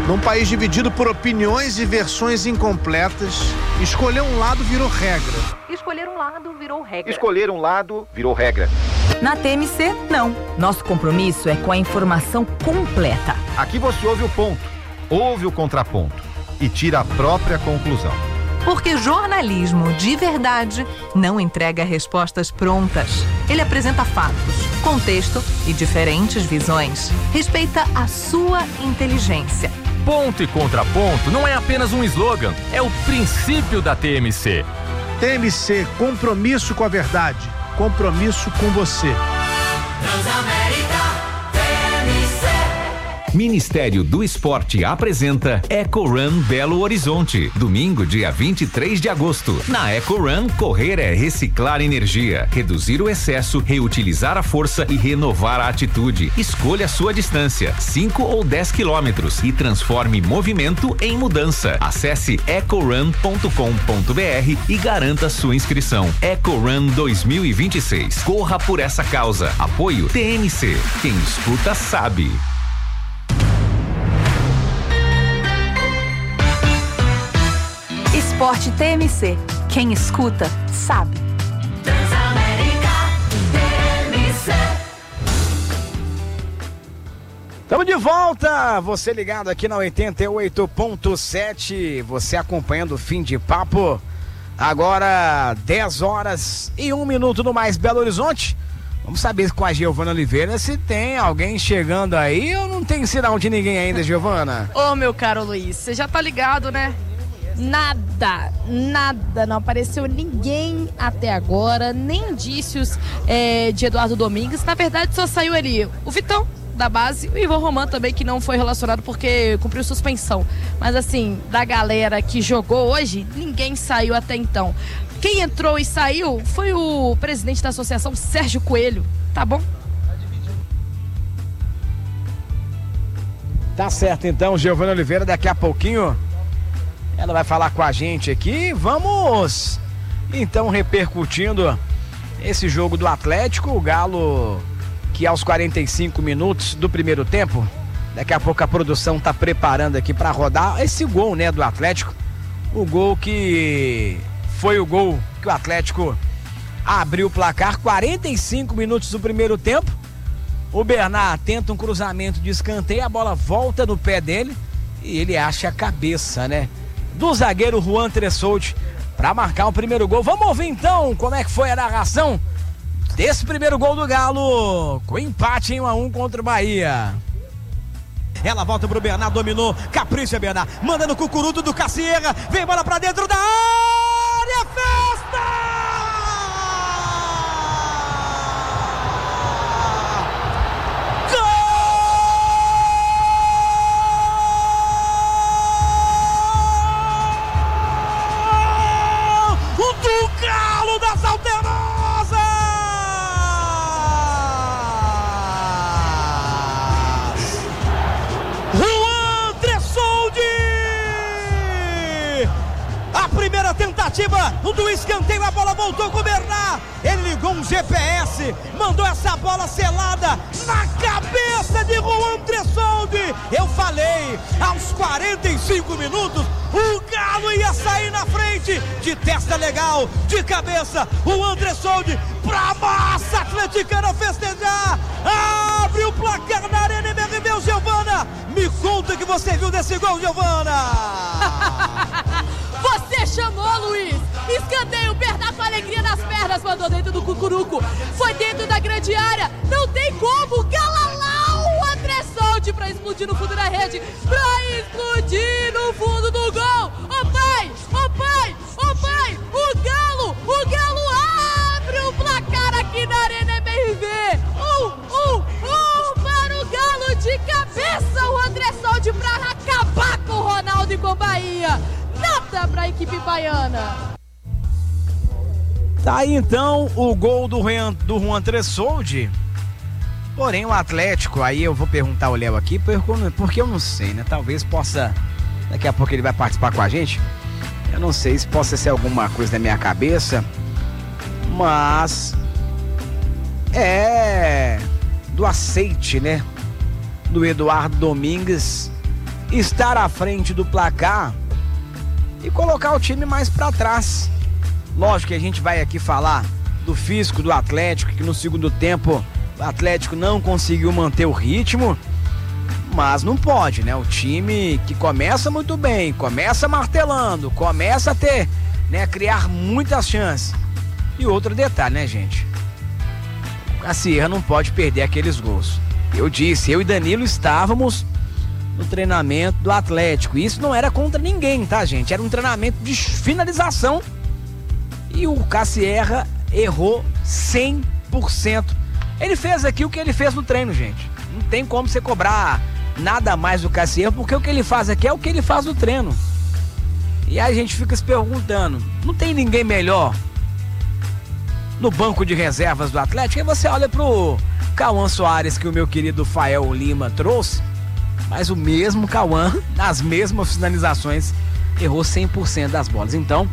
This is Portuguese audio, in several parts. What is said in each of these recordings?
Num país dividido por opiniões e versões incompletas, escolher um lado virou regra. Escolher um lado virou regra. Escolher um lado virou regra. Na TMC, não. Nosso compromisso é com a informação completa. Aqui você ouve o ponto, ouve o contraponto e tira a própria conclusão. Porque jornalismo de verdade não entrega respostas prontas. Ele apresenta fatos, contexto e diferentes visões. Respeita a sua inteligência. Ponto e contraponto não é apenas um slogan, é o princípio da TMC. TMC, compromisso com a verdade, compromisso com você. Ministério do Esporte apresenta EcoRun Belo Horizonte, domingo, dia 23 de agosto. Na EcoRun, correr é reciclar energia, reduzir o excesso, reutilizar a força e renovar a atitude. Escolha a sua distância, 5 ou 10 quilômetros, e transforme movimento em mudança. Acesse ecorun.com.br e garanta sua inscrição. EcoRun 2026. Corra por essa causa. Apoio TMC. Quem escuta sabe. Esporte TMC. Quem escuta, sabe. Transamérica TMC. Estamos de volta, você ligado aqui na 88.7, você acompanhando o Fim de Papo. Agora 10 horas e 1 minuto no Mais Belo Horizonte. Vamos saber com a Giovana Oliveira se tem alguém chegando aí ou não tem sinal de ninguém ainda, Giovana. Ô, meu caro Luiz, você já tá ligado, né? Nada, não apareceu ninguém até agora, nem indícios de Eduardo Domingues. Na verdade, só saiu ali o Vitão, da base, o Ivan Roman também, que não foi relacionado porque cumpriu suspensão. Mas assim, da galera que jogou hoje, ninguém saiu até então. Quem entrou e saiu foi o presidente da associação, Sérgio Coelho, tá bom? Tá certo então, Giovana Oliveira, daqui a pouquinho ela vai falar com a gente aqui. Vamos então repercutindo esse jogo do Atlético, o Galo que aos 45 minutos do primeiro tempo, daqui a pouco a produção tá preparando aqui para rodar esse gol, né, do Atlético. O gol que foi o gol que o Atlético abriu o placar, 45 minutos do primeiro tempo. O Bernard tenta um cruzamento de escanteio, a bola volta no pé dele e ele acha a cabeça, né, do zagueiro Juan Tressoldi para marcar o primeiro gol. Vamos ouvir então como é que foi a narração desse primeiro gol do Galo, com empate em 1-1 contra o Bahia. Ela volta pro Bernard, dominou, capricha Bernard, manda no cucuruto do Cassierra, vem bola pra dentro da área, festa! Do Galo das Alterosas! Juan Tressoldi! A primeira tentativa do escanteio, a bola voltou com o Bernard. Ele ligou um GPS, mandou essa bola selada na cabeça de Juan Tressoldi. Eu falei, aos 45 minutos, o Galo ia sair na frente, de testa legal, de cabeça, Juan Tressoldi pra massa atleticana festejar, abre o placar na Arena MRV, Giovana. Me conta o que você viu desse gol, Giovana. Você chamou, Luiz. Escanteio, Bernard com alegria nas pernas, mandou dentro do cucuruco. Foi dentro da grande área, não tem como. Galalau, o Tressoldi pra explodir no fundo da rede, pra explodir no fundo do gol. Ô pai, ô pai, ô pai, o Galo abre o placar aqui na Arena MRV. Para o Galo de cabeça, o Tressoldi pra acabar com o Ronaldo e com o Bahia. Nada pra equipe baiana. Tá aí então o gol do Juan Tressoldi. Porém o Atlético, aí eu vou perguntar ao Léo aqui, porque eu não sei, né? Talvez possa, daqui a pouco ele vai participar com a gente. Eu não sei se possa ser alguma coisa na minha cabeça, mas é do aceite, né, do Eduardo Domingues estar à frente do placar e colocar o time mais pra trás. Lógico que a gente vai aqui falar do físico do Atlético, que no segundo tempo o Atlético não conseguiu manter o ritmo, mas não pode, né? O time que começa muito bem, começa martelando, começa a ter, né, criar muitas chances. E outro detalhe, né, gente? A Sierra não pode perder aqueles gols. Eu e Danilo estávamos no treinamento do Atlético. E isso não era contra ninguém, tá, gente? Era um treinamento de finalização. E o Sierra errou 100%. Ele fez aqui o que ele fez no treino, gente. Não tem como você cobrar nada mais do Sierra, porque o que ele faz aqui é o que ele faz no treino. E aí a gente fica se perguntando, não tem ninguém melhor no banco de reservas do Atlético? Aí você olha pro Cauã Soares, que o meu querido Fael Lima trouxe, mas o mesmo Cauã, nas mesmas finalizações, errou 100% das bolas. Então,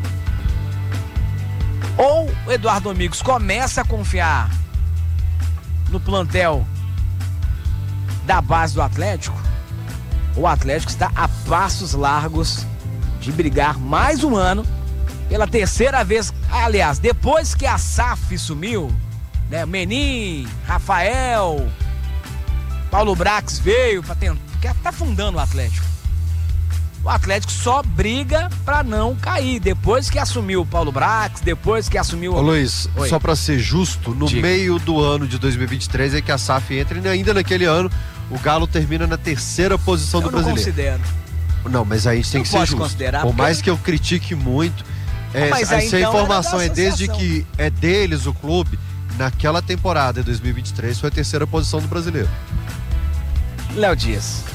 ou o Eduardo Domingos começa a confiar no plantel da base do Atlético, o Atlético está a passos largos de brigar mais um ano pela terceira vez. Aliás, depois que a SAF sumiu, né, Menin, Rafael, Paulo Brax veio para tentar, porque tá afundando o Atlético. O Atlético só briga para não cair depois que assumiu o Paulo Brax, depois que assumiu... Ô Luiz, só para ser justo, no meio do ano de 2023 é que a SAF entra, e ainda naquele ano o Galo termina na terceira posição do Brasileiro. Eu não considero. Não, mas aí a gente tem que ser justo. Por mais que eu critique muito, essa informação é desde que é deles o clube, naquela temporada de 2023 foi a terceira posição do Brasileiro. Léo Dias.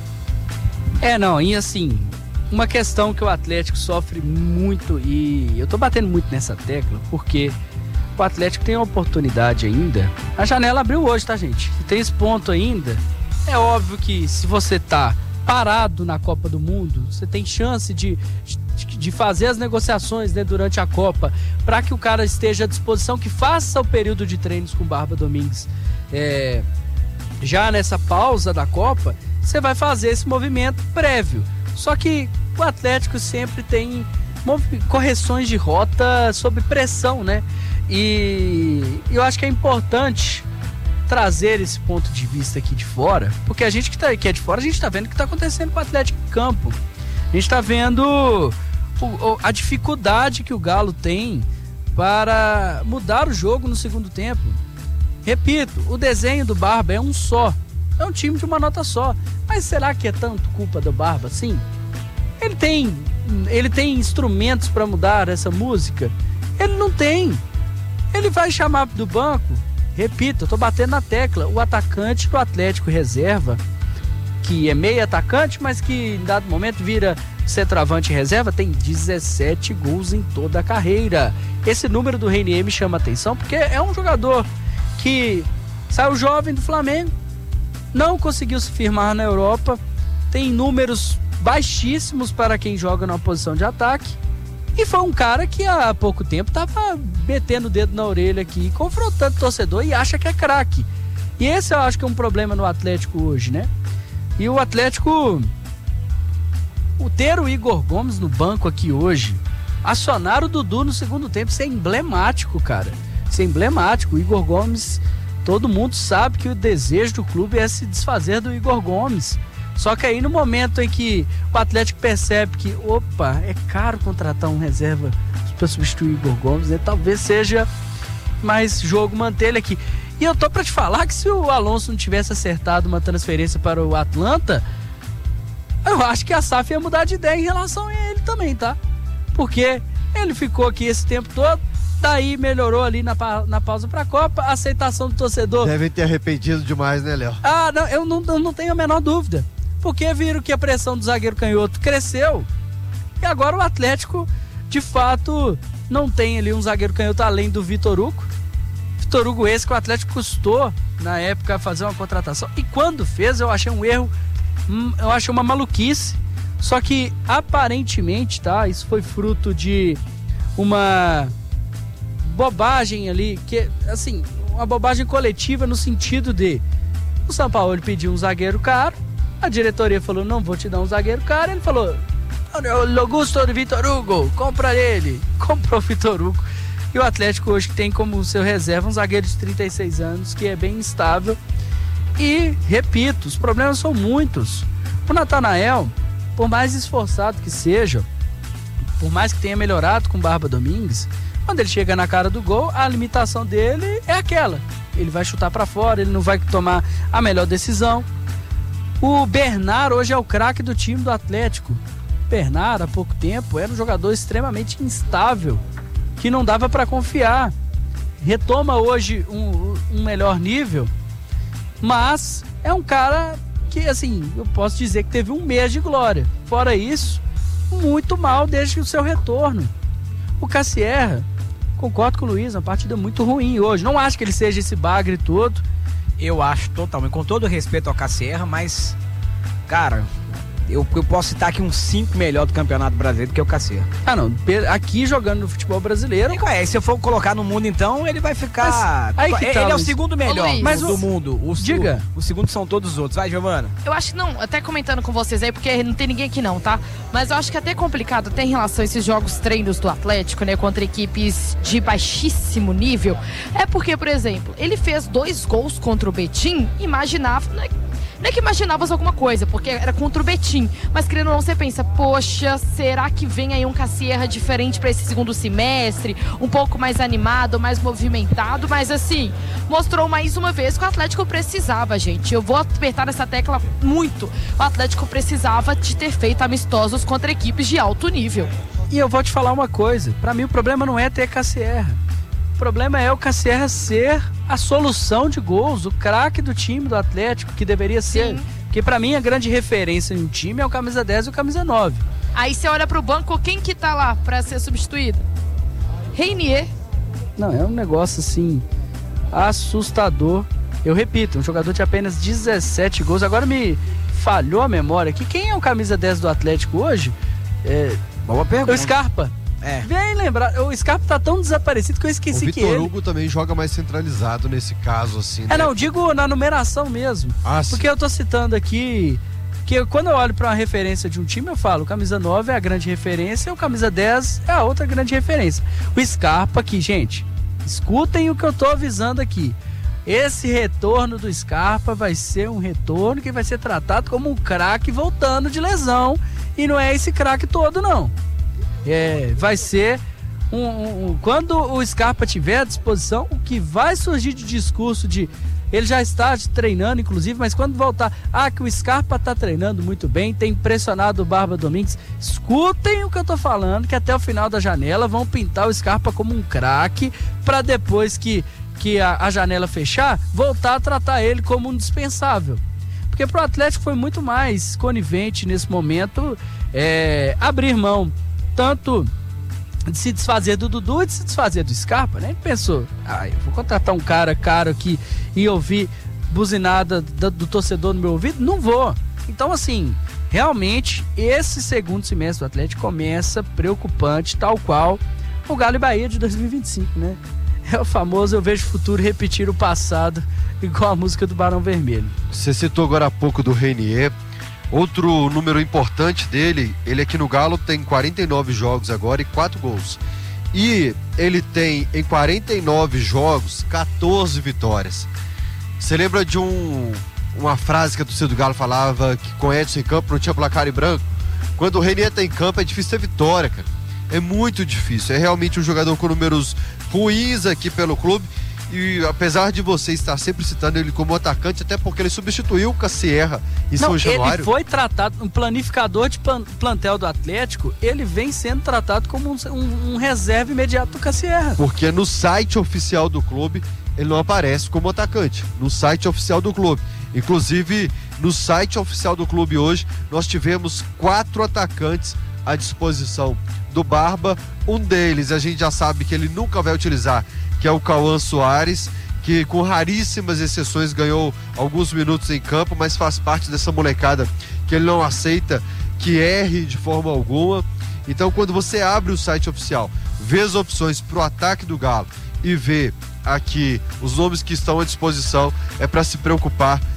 E assim, uma questão que o Atlético sofre muito, e eu tô batendo muito nessa tecla, porque o Atlético tem uma oportunidade ainda. A janela abriu hoje, tá, gente? E tem esse ponto ainda. É óbvio que se você tá parado na Copa do Mundo, você tem chance de fazer as negociações, né, durante a Copa, para que o cara esteja à disposição, que faça o período de treinos com Barba Domingues. Já nessa pausa da Copa, você vai fazer esse movimento prévio. Só que o Atlético sempre tem correções de rota sob pressão, né? E eu acho que é importante trazer esse ponto de vista aqui de fora, porque a gente que é de fora, a gente tá vendo o que tá acontecendo com o Atlético em campo. A gente tá vendo a dificuldade que o Galo tem para mudar o jogo no segundo tempo. Repito, o desenho do Barba é um só. É um time de uma nota só. Mas será que é tanto culpa do Barba assim? Ele tem instrumentos para mudar essa música? Ele não tem. Ele vai chamar do banco. Repito, eu tô batendo na tecla. O atacante do Atlético reserva, que é meio atacante, mas que em dado momento vira centroavante reserva, tem 17 gols em toda a carreira. Esse número do Reinier me chama a atenção, porque é um jogador que saiu jovem do Flamengo, não conseguiu se firmar na Europa, tem números baixíssimos para quem joga numa posição de ataque, e foi um cara que há pouco tempo estava metendo o dedo na orelha aqui, confrontando o torcedor, e acha que é craque. E esse eu acho que é um problema no Atlético hoje, né? E o Atlético, ter o Igor Gomes no banco aqui hoje, acionar o Dudu no segundo tempo, isso é emblemático, cara. Isso é emblemático. O Igor Gomes, todo mundo sabe que o desejo do clube é se desfazer do Igor Gomes. Só que aí no momento em que o Atlético percebe que, opa, é caro contratar um reserva para substituir o Igor Gomes, né? Talvez seja mais jogo manter ele aqui. E eu tô pra te falar que se o Alonso não tivesse acertado uma transferência para o Atlanta, eu acho que a SAF ia mudar de ideia em relação a ele também, tá? Porque ele ficou aqui esse tempo todo, daí melhorou ali na pausa pra Copa, a aceitação do torcedor... Devem ter arrependido demais, né, Léo? Ah, não, eu não tenho a menor dúvida. Porque viram que a pressão do zagueiro canhoto cresceu, e agora o Atlético, de fato, não tem ali um zagueiro canhoto além do Vitor Hugo. Vitor Hugo esse que o Atlético custou, na época, fazer uma contratação. E quando fez, eu achei um erro, eu achei uma maluquice. Só que, aparentemente, tá? Isso foi fruto de uma bobagem ali, que, assim, uma bobagem coletiva no sentido de o São Paulo pediu um zagueiro caro, A diretoria falou, não vou te dar um zagueiro caro. Ele falou, eu gosto de Vitor Hugo, compra ele. Comprou o Vitor Hugo. E o Atlético hoje tem como seu reserva um zagueiro de 36 anos, que é bem instável. E, repito, os problemas são muitos. O Natanael, por mais esforçado que seja, por mais que tenha melhorado com o Barba Domingues, quando ele chega na cara do gol, a limitação dele é aquela. Ele vai chutar pra fora, ele não vai tomar a melhor decisão. O Bernard hoje é o craque do time do Atlético. O Bernard, há pouco tempo, era um jogador extremamente instável, que não dava pra confiar. Retoma hoje um melhor nível, mas é um cara que, assim, eu posso dizer que teve um mês de glória. Fora isso, muito mal desde o seu retorno. O Cassierra, concordo com o Luiz, uma partida muito ruim hoje. Não acho que ele seja esse bagre todo. Eu acho totalmente, com todo respeito ao Cassierra, mas, cara, eu posso citar aqui uns 5 melhor do Campeonato Brasileiro do que o Cassierra. Ah, não. Aqui jogando no futebol brasileiro. Se eu for colocar no mundo, então, ele vai ficar. Ele é o segundo melhor do mundo. Diga. O segundo são todos os outros. Vai, Giovana. Eu acho que não, até comentando com vocês aí, porque não tem ninguém aqui não, tá? Mas eu acho que é até complicado, até em relação a esses jogos treinos do Atlético, né? Contra equipes de baixíssimo nível. É porque, por exemplo, ele fez 2 gols contra o Betim, imaginava. Não é que imaginavas alguma coisa, porque era contra o Betim. Mas querendo ou não, você pensa, poxa, será que vem aí um Cassierra diferente para esse segundo semestre? Um pouco mais animado, mais movimentado. Mas assim, mostrou mais uma vez que o Atlético precisava, gente. Eu vou apertar nessa tecla muito. O Atlético precisava de ter feito amistosos contra equipes de alto nível. E eu vou te falar uma coisa. Para mim o problema não é ter Cassierra. O problema é o Cassierra ser a solução de gols, o craque do time do Atlético, que deveria ser. Sim. Porque pra mim a grande referência em um time é o camisa 10 e o camisa 9. Aí você olha pro banco, quem que tá lá pra ser substituído? Reinier. Não, é um negócio assim, assustador. Eu repito, um jogador de apenas 17 gols. Agora me falhou a memória aqui. Quem é o camisa 10 do Atlético hoje? Boa pergunta. O Scarpa. Vem lembrar, o Scarpa tá tão desaparecido que eu esqueci que ele... O Vitor Hugo também joga mais centralizado nesse caso, assim, né? Não, digo na numeração mesmo. Porque eu tô citando aqui que quando eu olho pra uma referência de um time, eu falo, o camisa 9 é a grande referência e o camisa 10 é a outra grande referência. O Scarpa aqui, gente, escutem o que eu tô avisando aqui. Esse retorno do Scarpa vai ser um retorno que vai ser tratado como um craque voltando de lesão. E não é esse craque todo, não. Vai ser quando o Scarpa tiver à disposição, o que vai surgir de discurso de ele já está treinando, inclusive, mas quando voltar, que o Scarpa está treinando muito bem, tem impressionado o Barba Domingues. Escutem o que eu tô falando, que até o final da janela vão pintar o Scarpa como um craque, para depois que a janela fechar, voltar a tratar ele como um dispensável. Porque pro Atlético foi muito mais conivente nesse momento abrir mão tanto de se desfazer do Dudu e de se desfazer do Scarpa, né? Ele pensou, eu vou contratar um cara caro aqui e ouvir buzinada do torcedor no meu ouvido? Não vou. Então, assim, realmente, esse segundo semestre do Atlético começa preocupante, tal qual o Galo e Bahia de 2025, né? É o famoso eu vejo o futuro repetir o passado, igual a música do Barão Vermelho. Você citou agora há pouco do Reinier. Outro número importante dele, ele aqui no Galo tem 49 jogos agora e 4 gols. E ele tem em 49 jogos 14 vitórias. Você lembra de uma frase que a torcida do Galo falava que com Edson em campo não tinha placar em branco? Quando o Reinier tá em campo é difícil ter vitória, cara. É muito difícil. É realmente um jogador com números ruins aqui pelo clube. E apesar de você estar sempre citando ele como atacante, até porque ele substituiu o Cassierra em São Januário. Ele foi tratado, um planificador de plantel do Atlético, ele vem sendo tratado como um reserva imediato do Cassierra. Porque no site oficial do clube, ele não aparece como atacante. No site oficial do clube. Inclusive, no site oficial do clube hoje, nós tivemos 4 atacantes à disposição do Barba. Um deles, a gente já sabe que ele nunca vai utilizar, que é o Cauã Soares, que com raríssimas exceções ganhou alguns minutos em campo, mas faz parte dessa molecada que ele não aceita que erre de forma alguma. Então, quando você abre o site oficial, vê as opções para o ataque do Galo e vê aqui os nomes que estão à disposição, é para se preocupar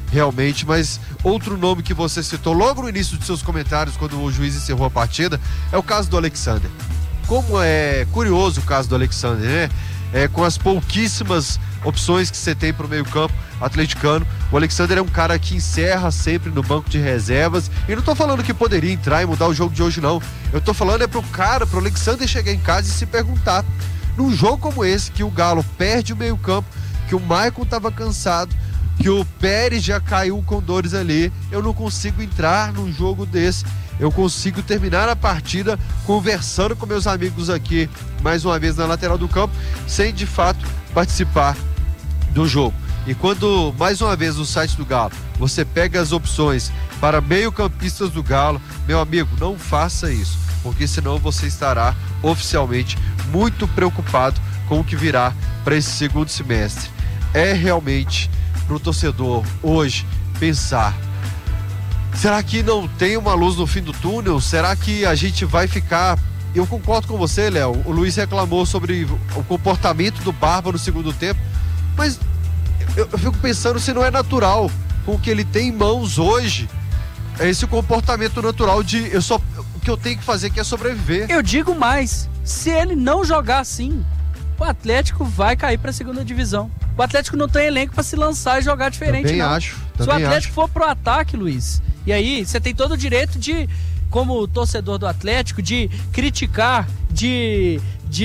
realmente, mas outro nome que você citou logo no início de seus comentários, quando o juiz encerrou a partida, é o caso do Alexander. Como é curioso o caso do Alexander, né? Com as pouquíssimas opções que você tem para o meio-campo atleticano, o Alexander é um cara que encerra sempre no banco de reservas. E não tô falando que poderia entrar e mudar o jogo de hoje, não. Eu tô falando pro Alexander chegar em casa e se perguntar, num jogo como esse, que o Galo perde o meio-campo, que o Maicon tava cansado, que o Pérez já caiu com dores ali, eu não consigo entrar num jogo desse. Eu consigo terminar a partida conversando com meus amigos aqui, mais uma vez na lateral do campo, sem de fato participar do jogo. E quando, mais uma vez, no site do Galo, você pega as opções para meio-campistas do Galo, meu amigo, não faça isso, porque senão você estará oficialmente muito preocupado com o que virá para esse segundo semestre. É realmente para o torcedor hoje pensar: será que não tem uma luz no fim do túnel? Será que a gente vai ficar... Eu concordo com você, Léo. O Luiz reclamou sobre o comportamento do Barba no segundo tempo, mas eu fico pensando se não é natural, com o que ele tem em mãos hoje, esse comportamento natural de o que eu tenho que fazer aqui é sobreviver. Eu digo mais, se ele não jogar assim, o Atlético vai cair para a segunda divisão. O Atlético não tem elenco para se lançar e jogar diferente. Também não. acho. Se o Atlético for pro ataque, Luiz, e aí você tem todo o direito de, como torcedor do Atlético, de criticar, de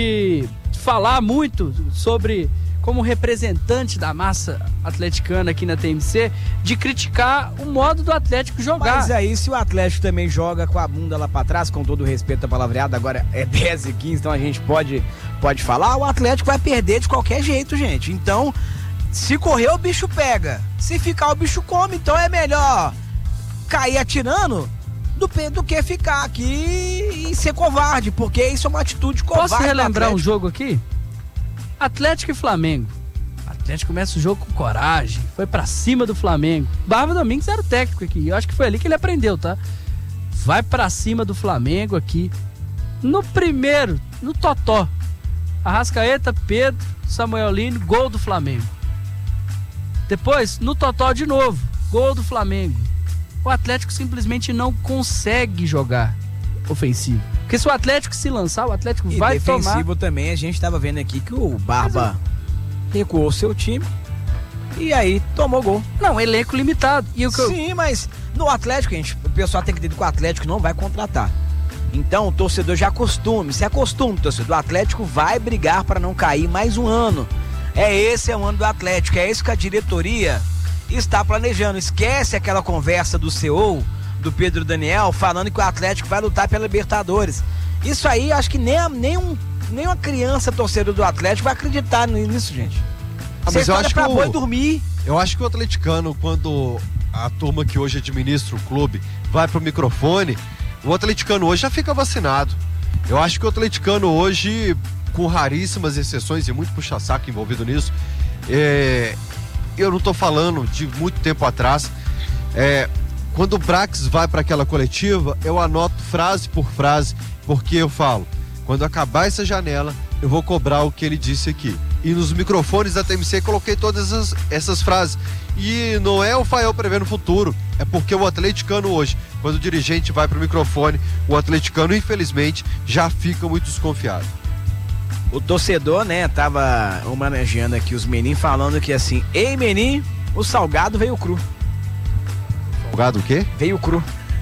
falar muito sobre, como representante da massa atleticana aqui na TMC, de criticar o modo do Atlético jogar. Mas aí, se o Atlético também joga com a bunda lá pra trás, com todo o respeito à palavreada, agora é 10h15, então a gente pode falar, o Atlético vai perder de qualquer jeito, gente. Então, se correr, o bicho pega. Se ficar, o bicho come. Então é melhor cair atirando do que ficar aqui e ser covarde, porque isso é uma atitude covarde. Posso relembrar um jogo aqui? Atlético e Flamengo. O Atlético começa o jogo com coragem, foi pra cima do Flamengo. Barba Domingues era o técnico aqui, eu acho que foi ali que ele aprendeu, tá? Vai pra cima do Flamengo aqui. No primeiro, no totó, Arrascaeta, Pedro, Samuel Lino, gol do Flamengo. Depois, no totó de novo, gol do Flamengo. O Atlético simplesmente não consegue jogar ofensivo. Porque se o Atlético se lançar, o Atlético vai tomar. E defensivo também, a gente estava vendo aqui que o Barba recuou o seu time e aí tomou gol. Não, elenco limitado. Sim, mas no Atlético, o pessoal tem que entender que o Atlético não vai contratar. Então o torcedor já se acostume, torcedor. O Atlético vai brigar para não cair mais um ano. Esse é o ano do Atlético, é isso que a diretoria está planejando. Esquece aquela conversa do CEO, do Pedro Daniel, falando que o Atlético vai lutar pela Libertadores. Isso aí, acho que nem uma criança torcedor do Atlético vai acreditar nisso, gente. Mas eu acho que boi dormir. Eu acho que o atleticano, quando a turma que hoje administra o clube vai pro microfone, o atleticano hoje já fica vacinado. Eu acho que o atleticano hoje, com raríssimas exceções e muito puxa-saco envolvido nisso, eu não tô falando de muito tempo atrás, quando o Brax vai para aquela coletiva, eu anoto frase por frase, porque eu falo, quando acabar essa janela, eu vou cobrar o que ele disse aqui. E nos microfones da TMC coloquei todas essas frases. E não é o Fael prevendo o futuro, é porque o atleticano hoje, quando o dirigente vai pro microfone, o atleticano, infelizmente, já fica muito desconfiado. O torcedor, né, tava homenageando aqui os meninos, falando que assim, ei menin, o salgado veio cru. Salgado o quê? Veio cru.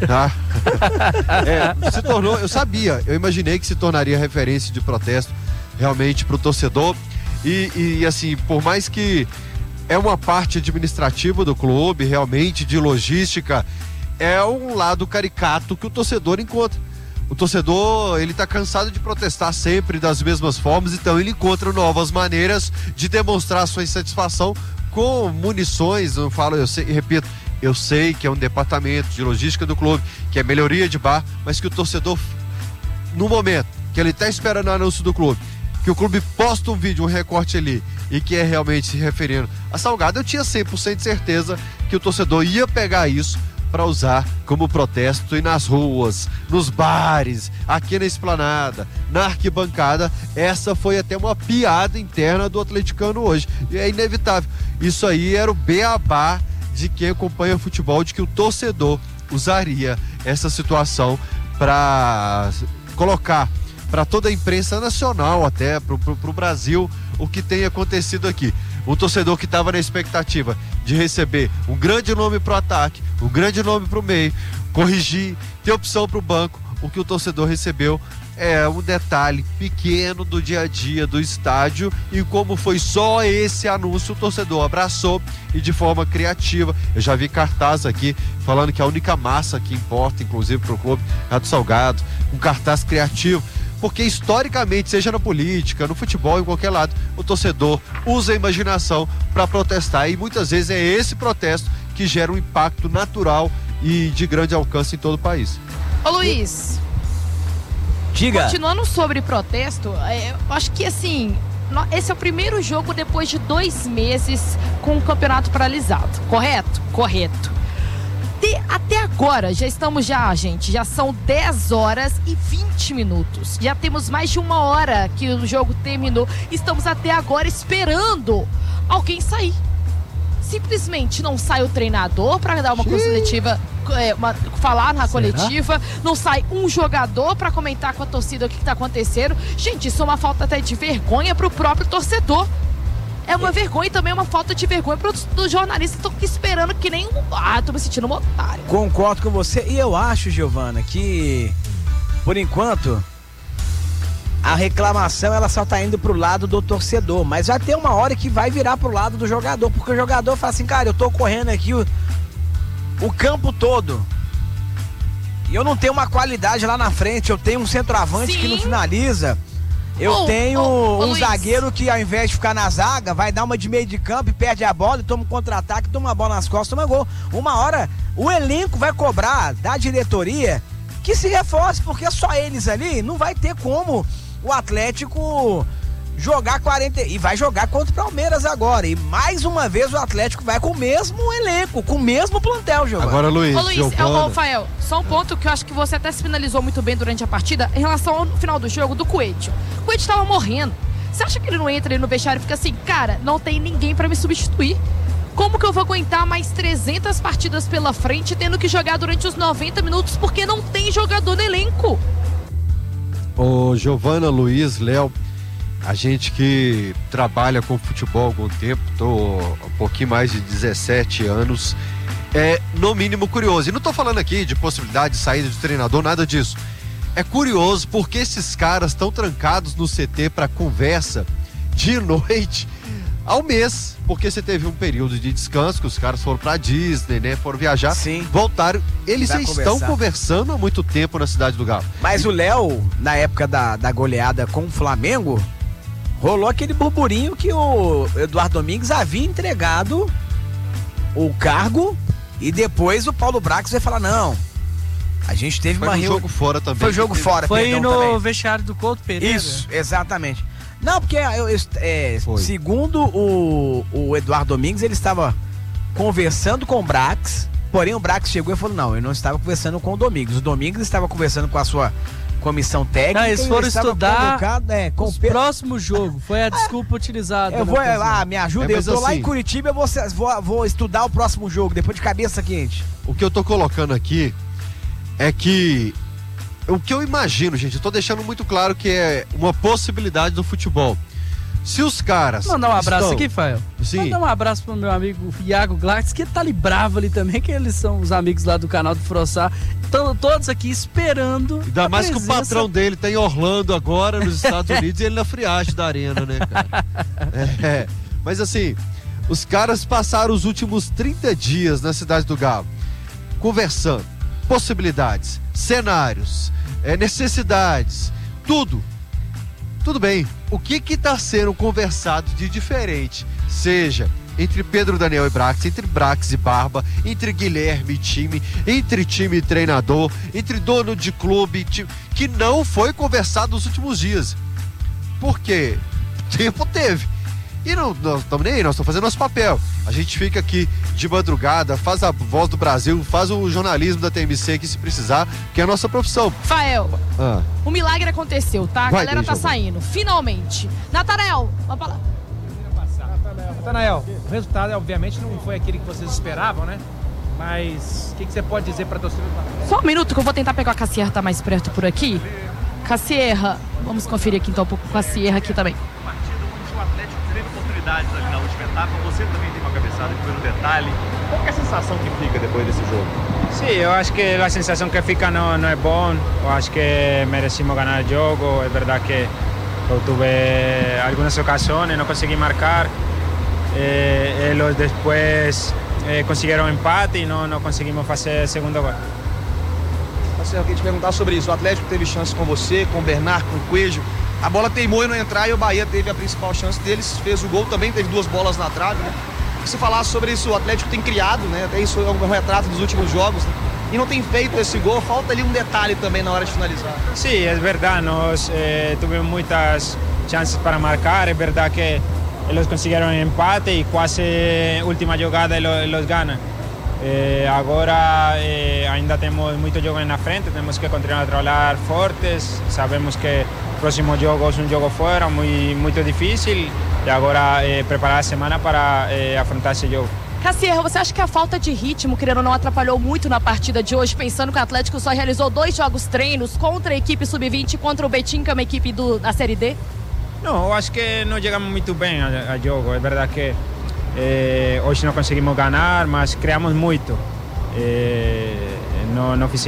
Se tornou, eu imaginei que se tornaria referência de protesto realmente pro torcedor. E assim, por mais que é uma parte administrativa do clube, realmente, de logística, é um lado caricato que o torcedor encontra. O torcedor, ele tá cansado de protestar sempre das mesmas formas, então ele encontra novas maneiras de demonstrar sua insatisfação com munições. Eu sei que é um departamento de logística do clube, que é melhoria de bar, mas que o torcedor, no momento que ele tá esperando o anúncio do clube, que o clube posta um vídeo, um recorte ali, e que é realmente se referindo a salgado, eu tinha 100% de certeza que o torcedor ia pegar isso para usar como protesto, e nas ruas, nos bares, aqui na esplanada, na arquibancada. Essa foi até uma piada interna do atleticano hoje, e é inevitável. Isso aí era o beabá de quem acompanha futebol, de que o torcedor usaria essa situação para colocar para toda a imprensa nacional, até para o Brasil, o que tem acontecido aqui. Um torcedor que estava na expectativa de receber um grande nome para o ataque, um grande nome para o meio, corrigir, ter opção para o banco. O que o torcedor recebeu é um detalhe pequeno do dia a dia do estádio, e como foi só esse anúncio, o torcedor abraçou e de forma criativa. Eu já vi cartaz aqui falando que a única massa que importa, inclusive para o clube, é a do Salgado, um cartaz criativo, porque historicamente, seja na política, no futebol, em qualquer lado, o torcedor usa a imaginação para protestar, e muitas vezes é esse protesto que gera um impacto natural e de grande alcance em todo o país. Ô Luiz, diga. Continuando sobre protesto, eu acho que assim, esse é o primeiro jogo depois de 2 meses com o campeonato paralisado, correto? Correto. Até agora, já são 10 horas e 20 minutos. Já temos mais de 1 hora que o jogo terminou. Estamos até agora esperando alguém sair. Simplesmente não sai o treinador para dar uma coletiva, falar na coletiva, não sai um jogador para comentar com a torcida o que está acontecendo. Gente, isso é uma falta até de vergonha para o próprio torcedor. É uma vergonha e também uma falta de vergonha para os jornalistas que estão aqui esperando que nem... tô me sentindo um otário. Concordo com você, e eu acho, Giovana, que por enquanto a reclamação ela só tá indo pro lado do torcedor, mas vai ter uma hora que vai virar pro lado do jogador, porque o jogador fala assim, cara, eu tô correndo aqui o campo todo e eu não tenho uma qualidade lá na frente, eu tenho um centroavante que não finaliza, eu tenho um Luiz, zagueiro que ao invés de ficar na zaga, vai dar uma de meio de campo e perde a bola e toma um contra-ataque, toma uma bola nas costas, toma gol. Uma hora o elenco vai cobrar da diretoria que se reforce, porque só eles ali não vai ter como o Atlético jogar 40 e vai jogar contra o Palmeiras agora, e mais uma vez o Atlético vai com o mesmo elenco, com o mesmo plantel, Giovana. Agora, Luiz, Rafael, só um ponto que eu acho que você até se finalizou muito bem durante a partida em relação ao final do jogo do Coelho. O Coelho estava morrendo. Você acha que ele não entra ali no vestiário e fica assim, cara, não tem ninguém pra me substituir? Como que eu vou aguentar mais 300 partidas pela frente tendo que jogar durante os 90 minutos porque não tem jogador no elenco? Ô, Giovana, Luiz, Léo, a gente que trabalha com futebol há algum tempo, tô um pouquinho mais de 17 anos, é no mínimo curioso. E não tô falando aqui de possibilidade de saída de treinador, nada disso. É curioso porque esses caras estão trancados no CT para conversa de noite ao mês, porque você teve um período de descanso, que os caras foram pra Disney, né, foram viajar, sim, voltaram, eles já estão conversando há muito tempo na Cidade do Galo. Mas o Léo, na época da goleada com o Flamengo, rolou aquele burburinho que o Eduardo Domingues havia entregado o cargo, e depois o Paulo Brax vai falar, não, a gente teve uma reunião. Foi jogo fora também. Foi jogo fora, foi no vestiário do Couto Pereira. Isso, exatamente. Não, porque segundo o Eduardo Domingues, ele estava conversando com o Brax, porém o Brax chegou e falou, não, eu não estava conversando com o Domingues. O Domingues estava conversando com a sua comissão técnica. Não, eles foram estudar o próximo jogo. Foi a desculpa utilizada. Eu vou lá, me ajuda. Eu tô lá em Curitiba, eu vou estudar o próximo jogo, depois de cabeça quente. O que eu tô colocando aqui é que o que eu imagino, gente, eu tô deixando muito claro que é uma possibilidade do futebol. Se os caras... Mandar um abraço aqui, Fael. Sim. Mandar um abraço pro meu amigo Iago Glartz, que tá ali bravo ali também, que eles são os amigos lá do canal do Frossá. Estão todos aqui esperando. Ainda mais que o patrão dele tá em Orlando agora, nos Estados Unidos, e ele na friagem da arena, né, cara? Mas assim, os caras passaram os últimos 30 dias na Cidade do Galo, conversando, possibilidades, cenários, necessidades, tudo bem. O que está sendo conversado de diferente, seja entre Pedro Daniel e Brax, entre Brax e Barba, entre Guilherme e time, entre time e treinador, entre dono de clube, que não foi conversado nos últimos dias? Porque tempo teve. E nós estamos nem aí, nós estamos fazendo nosso papel. A gente fica aqui de madrugada, faz a Voz do Brasil, faz o jornalismo da TMC aqui se precisar, que é a nossa profissão. Fael, o milagre aconteceu, tá? A galera tá saindo, finalmente. Natanel, uma palavra. Natanael, o resultado obviamente não foi aquele que vocês esperavam, né? Mas o que você pode dizer para a torcida do Atlético? Só um minuto que eu vou tentar pegar a Cassierra, tá mais perto por aqui. Cassierra, vamos conferir aqui então um pouco com a Cassierra aqui também. Partida onde o Atlético teve oportunidades ali na última etapa, você também tem uma cabeçada que foi no detalhe. Qual que é a sensação que fica depois desse jogo? Sim, eu acho que a sensação que fica não é bom. Eu acho que merecemos ganhar o jogo. É verdade que eu tive algumas ocasiões, não consegui marcar. Eles depois conseguiram empate e não conseguimos fazer segundo gol. Eu queria te perguntar sobre isso. O Atlético teve chance com você, com o Bernard, com o Coelho. A bola teimou em não entrar e o Bahia teve a principal chance deles, fez o gol também, teve 2 bolas na trave, né? Se falasse sobre isso, o Atlético tem criado, né? Até isso é um retrato dos últimos jogos, né? E não tem feito esse gol, falta ali um detalhe também na hora de finalizar. Sim, é verdade, nós tivemos muitas chances para marcar, é verdade que eles conseguiram empate e quase última jogada eles ganham. Agora ainda temos muitos jogos na frente, temos que continuar a trabalhar fortes, sabemos que o próximo jogo é um jogo fora, muito difícil, e agora preparar a semana para afrontar esse jogo. Cassierra, você acha que a falta de ritmo, querendo ou não, atrapalhou muito na partida de hoje, pensando que o Atlético só realizou 2 jogos treinos contra a equipe sub-20 e contra o Betim, que é uma equipe da Série D? Não, eu acho que não chegamos muito bem ao jogo, é verdade que hoje não conseguimos ganhar, mas criamos muito. Não fizemos